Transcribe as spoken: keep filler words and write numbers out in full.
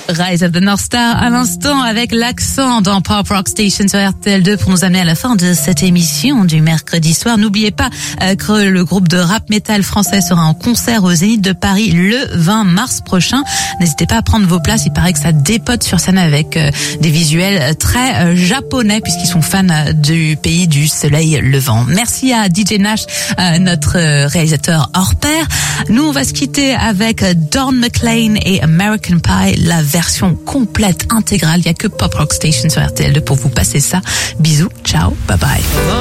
Rise of the North Star à l'instant avec l'accent dans Pop Rock Station sur R T L deux pour nous amener à la fin de cette émission du mercredi soir. N'oubliez pas euh, que le groupe de rap metal français sera en concert au Zénith de Paris le vingt mars prochain. N'hésitez pas à prendre vos places, il paraît que ça dépote sur scène avec euh, des visuels très euh, japonais puisqu'ils sont fans euh, du pays du soleil levant. Merci à D J Nash, euh, notre euh, réalisateur hors pair. Nous on va se quitter avec Don McLean et American Pie, la version complète, intégrale. Il n'y a que Pop Rock Station sur R T L deux pour vous passer ça. Bisous, ciao, bye bye.